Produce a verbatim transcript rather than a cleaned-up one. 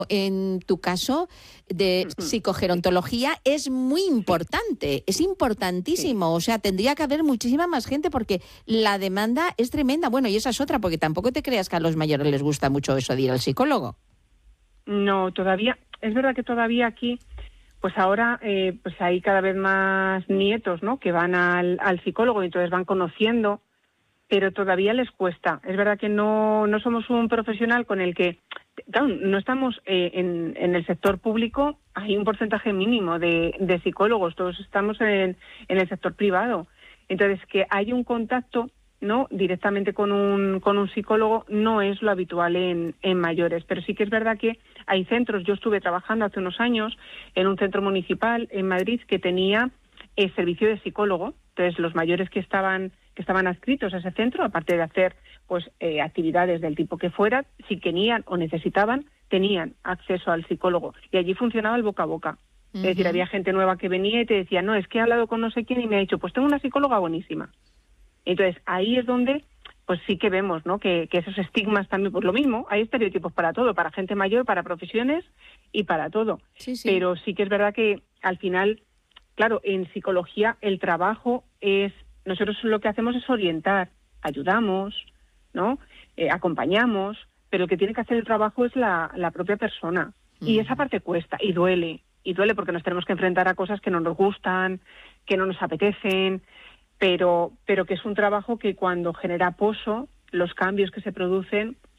En tu caso de psicogerontología es muy importante, es importantísimo, Sí. o sea, tendría que haber muchísima más gente porque la demanda es tremenda. Bueno, y esa es otra, porque tampoco te creas que a los mayores les gusta mucho eso de ir al psicólogo. No, todavía, es verdad que todavía aquí, pues ahora eh, pues hay cada vez más nietos, ¿no?, que van al, al psicólogo y entonces van conociendo, pero todavía les cuesta. Es verdad que no, no somos un profesional con el que, claro, no estamos eh, en, en el sector público, hay un porcentaje mínimo de, de psicólogos, todos estamos en, en el sector privado. Entonces, que hay un contacto, ¿no?, directamente con un, con un psicólogo no es lo habitual en, en mayores, pero sí que es verdad que hay centros. Yo estuve trabajando hace unos años en un centro municipal en Madrid que tenía eh, servicio de psicólogo. Entonces, los mayores que estaban que estaban adscritos a ese centro, aparte de hacer pues eh, actividades del tipo que fuera, si querían o necesitaban, tenían acceso al psicólogo. Y allí funcionaba el boca a boca. Uh-huh. Es decir, había gente nueva que venía y te decía, no, es que he hablado con no sé quién y me ha dicho, pues tengo una psicóloga buenísima. Entonces, ahí es donde pues sí que vemos, ¿no?, que, que esos estigmas también, pues lo mismo, hay estereotipos para todo, para gente mayor, para profesiones y para todo. Sí, sí. Pero sí que es verdad que al final, claro, en psicología el trabajo es, nosotros lo que hacemos es orientar, ayudamos, ¿no?, eh, acompañamos, pero el que tiene que hacer el trabajo es la, la propia persona. Mm. Y esa parte cuesta y duele, y duele porque nos tenemos que enfrentar a cosas que no nos gustan, que no nos apetecen, pero, pero que es un trabajo que cuando genera pozo, los cambios que se producen